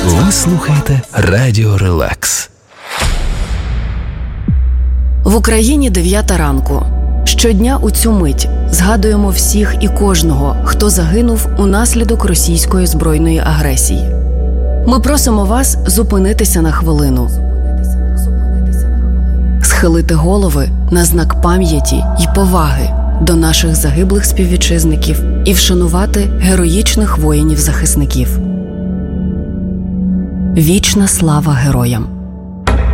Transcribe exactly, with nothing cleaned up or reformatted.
Ви слухаєте Радіо Релакс. В Україні дев'ята ранку. Щодня у цю мить згадуємо всіх і кожного, хто загинув унаслідок російської збройної агресії. Ми просимо вас зупинитися на хвилину, схилити голови на знак пам'яті й поваги до наших загиблих співвітчизників і вшанувати героїчних воїнів-захисників. Вічна слава героям!